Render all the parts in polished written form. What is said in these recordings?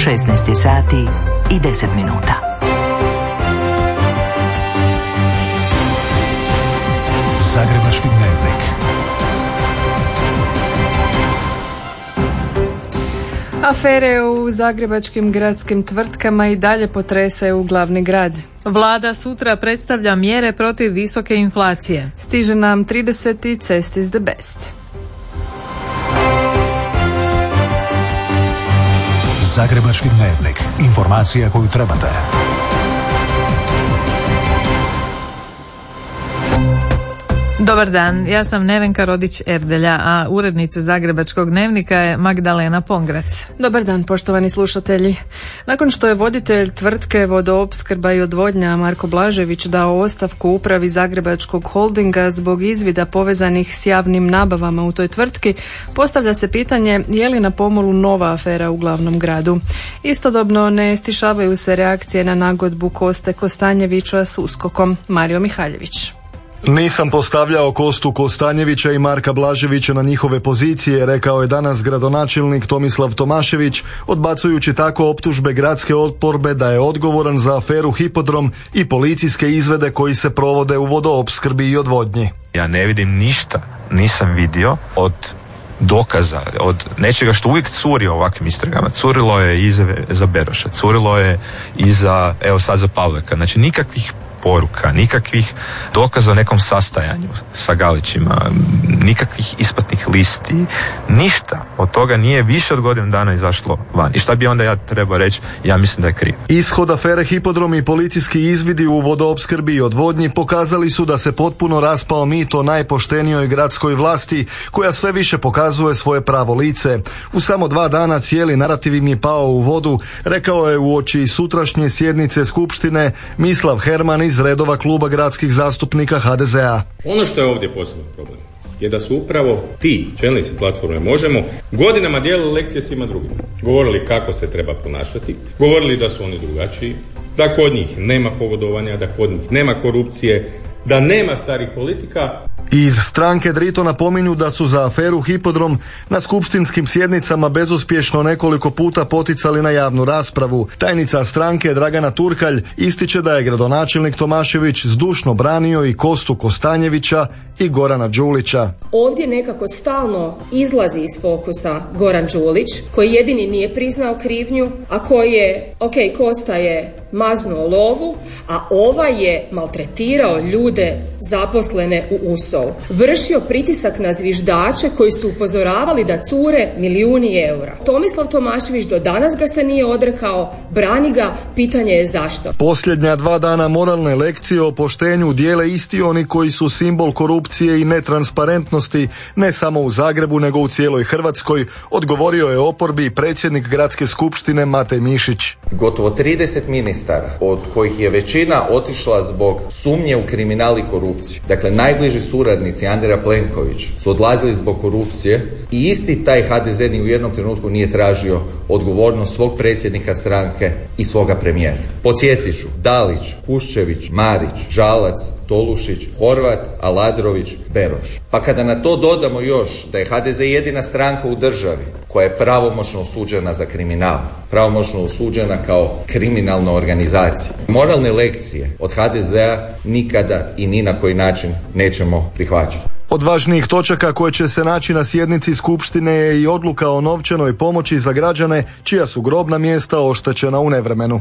16 sati i 10 minuta. Zagrebački dnevnik. Afere u zagrebačkim gradskim tvrtkama i dalje potresaju glavni grad. Vlada sutra predstavlja mjere protiv visoke inflacije. Stiže nam 30. Cest is the best. Zagrebački dnevnik. Informacija koju trebate. Dobar dan, ja sam Nevenka Rodić-Erdelja, a urednica Zagrebačkog dnevnika je Magdalena Pongrac. Dobar dan, poštovani slušatelji. Nakon što je voditelj tvrtke Vodoopskrba i odvodnja Marko Blažević dao ostavku upravi Zagrebačkog holdinga zbog izvida povezanih s javnim nabavama u toj tvrtki, postavlja se pitanje je li na pomolu nova afera u glavnom gradu. Istodobno ne stišavaju se reakcije na nagodbu Koste Kostanjevića s USKOK-om. Mario Mihaljević. Nisam postavljao Kostu Kostanjevića i Marka Blaževića na njihove pozicije, rekao je danas gradonačelnik Tomislav Tomašević, odbacujući tako optužbe gradske oporbe da je odgovoran za aferu Hipodrom i policijske izvide koji se provode u vodoopskrbi i odvodnji. Ja ne vidim ništa, nisam vidio od dokaza, od nečega što uvijek curi u ovakvim istragama. Curilo je i za Beroša, curilo je i za, evo sad za Pavleka. Znači nikakvih poruka, nikakvih dokaza o nekom sastajanju sa Galićima, nikakvih isplatnih listi, ništa od toga nije više od godinu dana izašlo van. I šta bi onda ja trebao reći? Ja mislim da je kriv. Ishod afere Hipodrom i policijski izvidi u vodoopskrbi i odvodnji pokazali su da se potpuno raspao mit o najpoštenijoj gradskoj vlasti koja sve više pokazuje svoje pravo lice. U samo 2 dana cijeli narativ im je pao u vodu, rekao je uoči sutrašnje sjednice skupštine Mislav Herman iz redova kluba gradskih zastupnika HDZ-a. Ono što je ovdje posebno problem je da su upravo ti čelnici platforme Možemo godinama dijelili lekcije svima drugima. Govorili kako se treba ponašati, govorili da su oni drugačiji, da kod njih nema pogodovanja, da kod njih nema korupcije, da nema starih politika. Iz stranke Drito napominju da su za aferu Hipodrom na skupštinskim sjednicama bezuspješno nekoliko puta poticali na javnu raspravu. Tajnica stranke Dragana Turkalj ističe da je gradonačelnik Tomašević zdušno branio i Kostu Kostanjevića i Gorana Đulića. Ovdje nekako stalno izlazi iz fokusa Goran Đulić, koji jedini nije priznao krivnju, a koji je, Kosta je maznuo lovu, a ovaj je maltretirao ljude zaposlene u USO. Vršio pritisak na zviždače koji su upozoravali da cure milijuni eura. Tomislav Tomašević do danas ga se nije odrekao, brani ga, pitanje je zašto. Posljednja 2 dana moralne lekcije o poštenju dijele isti oni koji su simbol korupcije i netransparentnosti ne samo u Zagrebu nego u cijeloj Hrvatskoj, odgovorio je oporbi predsjednik gradske skupštine Matej Mišić. Gotovo 30 ministara, od kojih je većina otišla zbog sumnje u kriminal i korupciju. Dakle, najbliži suradnici Andreja Plenković su odlazili zbog korupcije i isti taj HDZ ni u jednom trenutku nije tražio odgovornost svog predsjednika stranke i svoga premijera. Podsjetit ću, Dalić, Kuščević, Marić, Žalac, Tolušić, Horvat, Aladrović, Beroš. Pa kada na to dodamo još da je HDZ jedina stranka u državi koja je pravomoćno osuđena za kriminal, pravomoćno osuđena kao kriminalna organizacija. Moralne lekcije od HDZ-a nikada i ni na koji način nećemo prihvaćati. Od važnijih točaka koje će se naći na sjednici skupštine je i odluka o novčanoj pomoći za građane čija su grobna mjesta oštećena u nevremenu.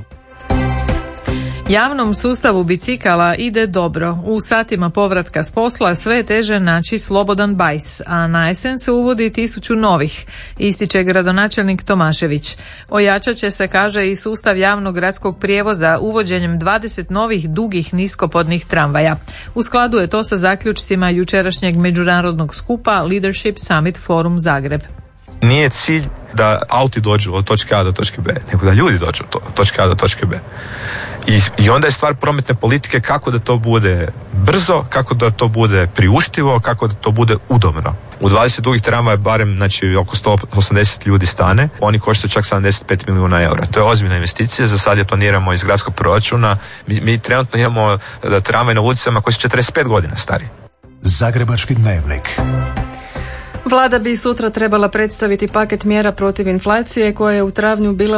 Javnom sustavu bicikala ide dobro. U satima povratka s posla sve je teže naći slobodan bajs, a na jesen se uvodi 1000 novih, ističe gradonačelnik Tomašević. Ojačat će se, kaže, i sustav javnog gradskog prijevoza uvođenjem 20 novih dugih niskopodnih tramvaja. U skladu je to sa zaključcima jučerašnjeg međunarodnog skupa Leadership Summit Forum Zagreb. Nije cilj da auti dođu od točke A do točke B, nego da ljudi dođu od točke A do točke B. I onda je stvar prometne politike kako da to bude brzo, kako da to bude priuštivo, kako da to bude udobno. U 20 dugih tramvaja barem, znači, oko 180 ljudi stane, oni koštaju čak 75 milijuna eura. To je ozbiljna investicija, za sad je planiramo iz gradskog proračuna. Mi trenutno imamo tramvaj na ulicama koji su 45 godina stari. Zagrebački dnevnik. Vlada bi sutra trebala predstaviti paket mjera protiv inflacije koja je u travnju bila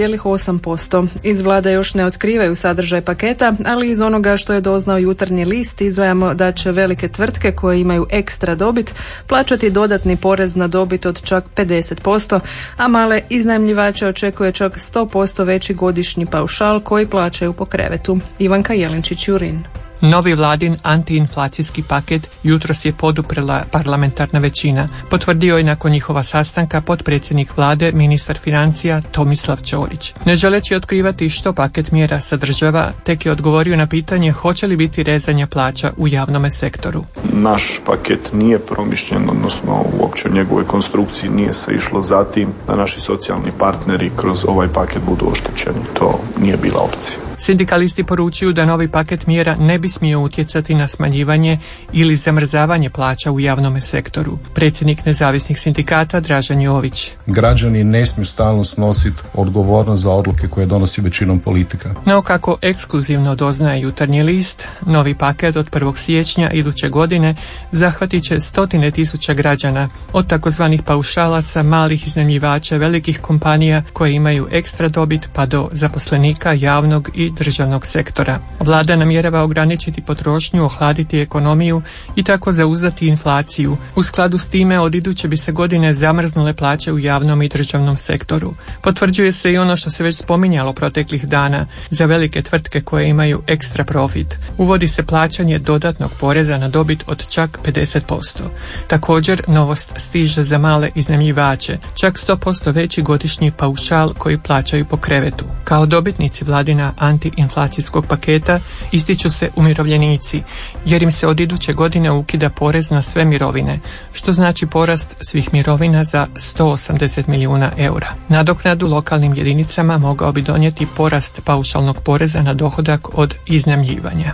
5,8%. Iz Vlade još ne otkrivaju sadržaj paketa, ali iz onoga što je doznao Jutarnji list izdvajamo da će velike tvrtke koje imaju ekstra dobit plaćati dodatni porez na dobit od čak 50%, a male iznajmljivače očekuje čak 100% veći godišnji paušal koji plaćaju po krevetu. Ivanka Jelinčić-Jurin. Novi vladin antiinflacijski paket jutros je poduprela parlamentarna većina. Potvrdio je nakon njihova sastanka potpredsjednik vlade, ministar financija Tomislav Ćorić. Ne želeći otkrivati što paket mjera sadržava, tek je odgovorio na pitanje hoće li biti rezanja plaća u javnome sektoru. Naš paket nije promišljen, odnosno uopće u njegovoj konstrukciji nije se išlo za tim da naši socijalni partneri kroz ovaj paket budu oštećeni. To nije bila opcija. Sindikalisti poručuju da novi paket mjera ne bi smio utjecati na smanjivanje ili zamrzavanje plaća u javnom sektoru. Predsjednik nezavisnih sindikata Dražen Jović. Građani ne smiju stalno snositi odgovornost za odluke koje donosi većinom politika. No kako ekskluzivno doznaje Jutarnji list, novi paket od 1. siječnja iduće godine zahvatit će 100.000 građana, od takozvanih paušalaca, malih iznajmljivača, velikih kompanija koje imaju ekstra dobit pa do zaposlenika javnog i državnog sektora. Vlada namjerava ograničiti potrošnju, ohladiti ekonomiju i tako zauzdati inflaciju. U skladu s time od iduće bi se godine zamrznule plaće u javnom i državnom sektoru. Potvrđuje se i ono što se već spominjalo proteklih dana za velike tvrtke koje imaju ekstra profit. Uvodi se plaćanje dodatnog poreza na dobit od čak 50%. Također novost stiže za male iznajmljivače, čak 100% veći godišnji paušal koji plaćaju po krevetu. Kao dobitnici vladina antiinflacijskog paketa ističu se umirovljenici, jer im se od iduće godine ukida porez na sve mirovine, što znači porast svih mirovina za 180 milijuna eura. Nadoknadu lokalnim jedinicama mogao bi donijeti porast paušalnog poreza na dohodak od iznajmljivanja.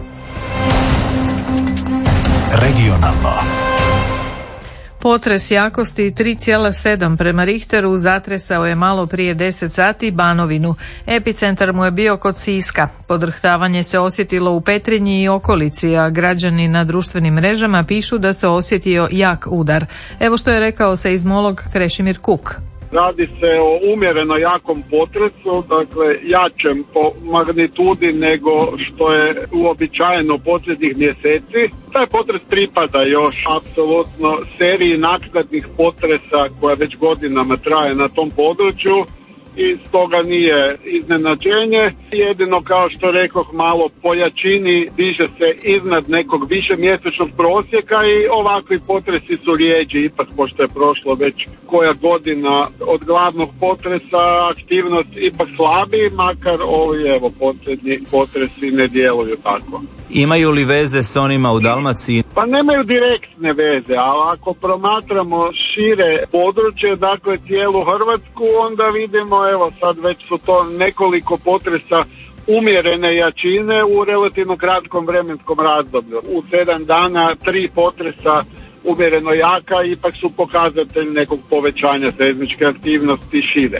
Regionalno. Potres jakosti 3,7 prema Richteru zatresao je malo prije 10 sati Banovinu. Epicentar mu je bio kod Siska. Podrhtavanje se osjetilo u Petrinji i okolici, a građani na društvenim mrežama pišu da se osjetio jak udar. Evo što je rekao seizmolog Krešimir Kuk. Radi se o umjereno jakom potresu, dakle jačem po magnitudi nego što je uobičajeno posljednjih mjeseci. Taj potres pripada još apsolutno seriji naknadnih potresa koja već godinama traje na tom području i stoga nije iznenađenje. Jedino kao što rekoh malo po jačini diže se iznad nekog višemjesečnog prosjeka i ovakvi potresi su rijeđi, ipak pošto je prošlo već koja godina od glavnog potresa, aktivnost ipak slabi, makar ovi posljednji potresi ne djeluju tako. Imaju li veze s onima u Dalmaciji? Pa nemaju direktne veze, ali ako promatramo šire područje, dakle cijelu Hrvatsku, onda vidimo, evo sad već su to nekoliko potresa umjerene jačine u relativno kratkom vremenskom razdoblju. U 7 dana 3 potresa umjereno jaka ipak su pokazatelj nekog povećanja seizmičke aktivnosti šire.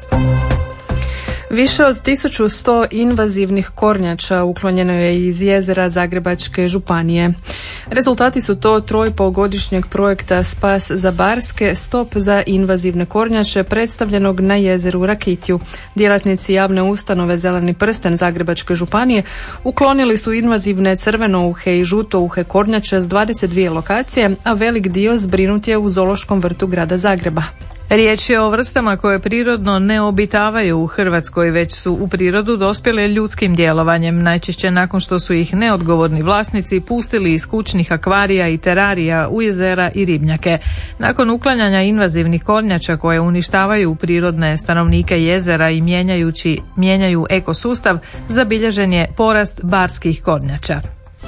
Više od 1100 invazivnih kornjača uklonjeno je iz jezera Zagrebačke županije. Rezultati su to 3,5-godišnjeg projekta Spas za barske, stop za invazivne kornjače predstavljenog na jezeru Rakitju. Djelatnici javne ustanove Zeleni prsten Zagrebačke županije uklonili su invazivne crvenouhe i žutouhe kornjače s 22 lokacije, a velik dio zbrinut je u Zoološkom vrtu grada Zagreba. Riječ je o vrstama koje prirodno ne obitavaju u Hrvatskoj, već su u prirodu dospjele ljudskim djelovanjem, najčešće nakon što su ih neodgovorni vlasnici pustili iz kućnih akvarija i terarija u jezera i ribnjake. Nakon uklanjanja invazivnih kornjača koje uništavaju prirodne stanovnike jezera i mijenjaju ekosustav, zabilježen je porast barskih kornjača.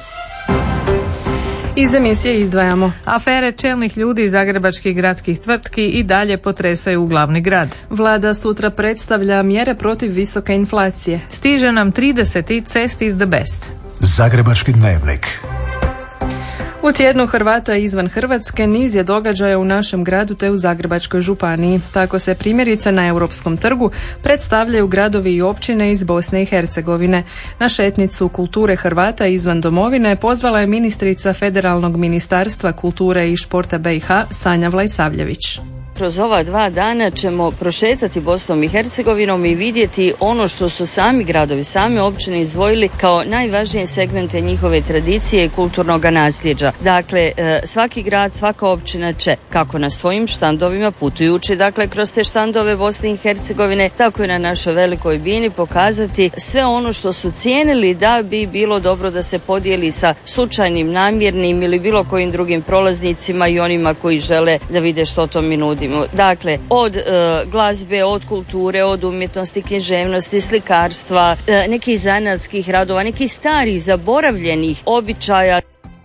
Iz emisije izdvajamo. Afere čelnih ljudi zagrebačkih gradskih tvrtki i dalje potresaju glavni grad. Vlada sutra predstavlja mjere protiv visoke inflacije. Stiže nam 30. Cest is the best. Zagrebački dnevnik. U tjednu Hrvata izvan Hrvatske niz je događaja u našem gradu te u Zagrebačkoj županiji. Tako se primjerice na Europskom trgu predstavljaju gradovi i općine iz Bosne i Hercegovine. Na šetnicu kulture Hrvata izvan domovine pozvala je ministrica Federalnog ministarstva kulture i športa BiH Sanja Vlajsavljević. Kroz ova 2 dana ćemo prošetati Bosnom i Hercegovinom i vidjeti ono što su sami gradovi, same općine izdvojili kao najvažnije segmente njihove tradicije i kulturnog nasljeđa. Dakle, svaki grad, svaka općina će, kako na svojim štandovima putujući, dakle, kroz te štandove Bosne i Hercegovine, tako i na našoj velikoj bini pokazati sve ono što su cijenili da bi bilo dobro da se podijeli sa slučajnim, namjernim ili bilo kojim drugim prolaznicima i onima koji žele da vide što to mi nudimo. Dakle, od glazbe, od kulture, od umjetnosti, književnosti, slikarstva, nekih zanatskih radova, nekih starih, zaboravljenih običaja.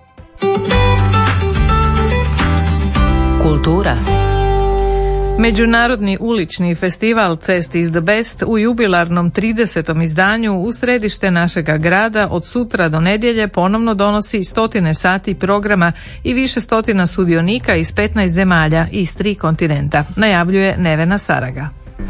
Kultura. Međunarodni ulični festival Cest is the Best u jubilarnom 30. izdanju u središte našega grada od sutra do nedjelje ponovno donosi 100 sati programa i više stotina sudionika iz 15 zemalja iz 3 kontinenta, najavljuje Nevena Saraga.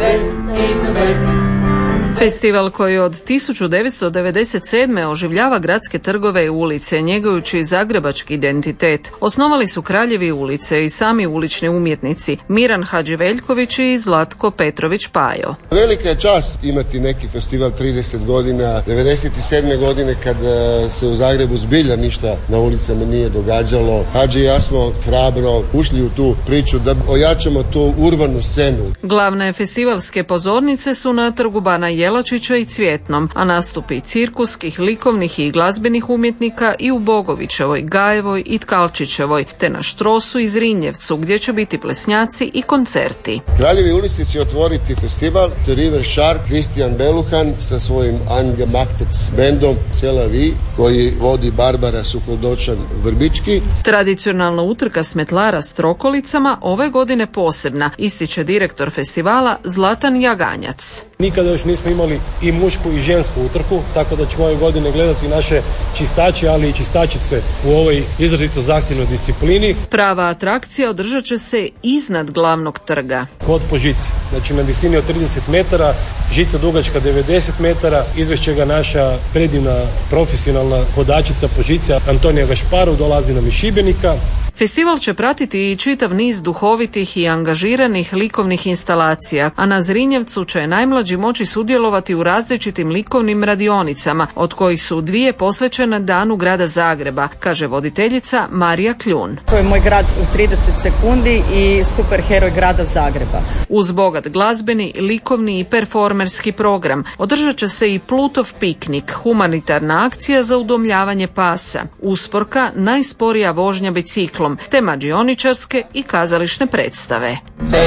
Festival koji od 1997. oživljava gradske trgove i ulice, njegujući zagrebački identitet. Osnovali su kraljevi ulice i sami ulični umjetnici Miran Hadživeljković i Zlatko Petrović Pajo. Velika je čast imati neki festival 30 godina. 97. godine kad se u Zagrebu zbilja ništa na ulicama nije događalo. Hadži i ja smo hrabro ušli u tu priču da ojačamo tu urbanu scenu. Glavne festivalske pozornice su na Trgu Bana Jelačića i Cvjetnom, a nastupi cirkuskih, likovnih i glazbenih umjetnika i u Bogovićevoj, Gajevoj i Tkalčićevoj, te na Štrosu i Zrinjevcu, gdje će biti plesnjaci i koncerti. Kraljevi ulici će otvoriti festival The River Shark, Kristijan Beluhan sa svojim Angemachtets bandom Sela Vi, koji vodi Barbara Sukodočan Vrbički. Tradicionalna utrka smetlara s trokolicama ove godine posebna, ističe direktor festivala Zlatan Jaganjac. Nikada još nismo imali i mušku i žensku utrku, tako da ćemo ove godine gledati naše čistače, ali i čistačice u ovoj izrazito zahtjevnoj disciplini. Prava atrakcija održat će se iznad glavnog trga. Hod po žici, znači na visini od 30 metara, žica dugačka 90 metara, izvešće ga naša predivna profesionalna hodačica po žici Antonija Gašparu, dolazi nam iz Šibenika. Festival će pratiti i čitav niz duhovitih i angažiranih likovnih instalacija, a na Zrinjevcu će najmlađi moći sudjelovati u različitim likovnim radionicama, od kojih su 2 posvećene Danu grada Zagreba, kaže voditeljica Marija Kljun. To je moj grad u 30 sekundi i superheroj grada Zagreba. Uz bogat glazbeni, likovni i performerski program održat će se i Plutov piknik, humanitarna akcija za udomljavanje pasa, usporka, najsporija vožnja biciklom, te mađioničarske i kazališne predstave.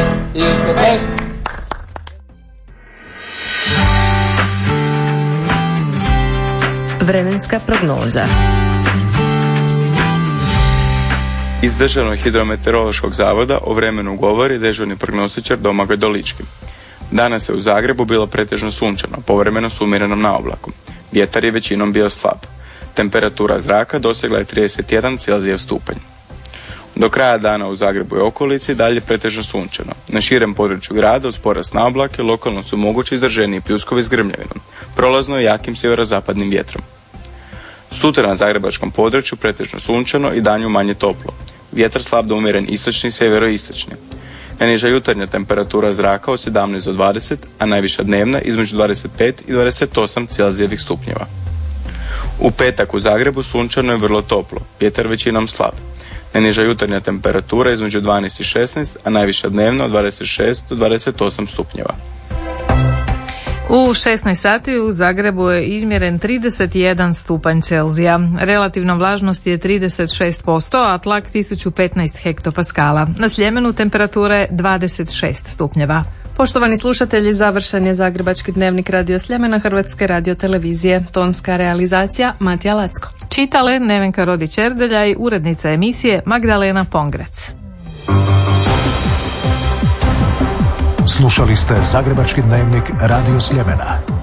Vremenska prognoza. Iz Državnog hidrometeorološkog zavoda o vremenu govori dežurni prognostičar Domagoj Dolički. Danas je u Zagrebu bilo pretežno sunčano, povremeno s umjerenom na oblaku. Vjetar je većinom bio slab. Temperatura zraka dosegla je 31 Celzijev stupanj. Do kraja dana u Zagrebu i okolici dalje pretežno sunčano. Na širem području grada uz porast na oblake lokalno su mogući izraženiji pljuskovi s grmljavinom, prolazno i jakim sjeverozapadnim vjetrom. Sutra na zagrebačkom području pretežno sunčano i danju manje toplo. Vjetar slab do umjeren istočni i sjeveroistočni. Najniža jutarnja temperatura zraka od 17 do 20, a najviša dnevna između 25 i 28 Celzijevih stupnjeva. U petak u Zagrebu sunčano je vrlo toplo, vjetar većinom slab. Najniža jutarnja temperatura između 12 i 16, a najviša dnevna od 26 do 28 stupnjeva. U 16 sati u Zagrebu je izmjeren 31 stupanj Celzija. Relativna vlažnost je 36%, a tlak 1015 hektopaskala. Na Sljemenu temperatura je 26 stupnjeva. Poštovani slušatelji, završen je Zagrebački dnevnik Radio Sljemena Hrvatske radiotelevizije. Tonska realizacija Matija Lacko. Čitale Nevenka Rodić-Erdelja i urednica emisije Magdalena Pongrac. Slušali ste Zagrebački dnevnik Radio Sljemena.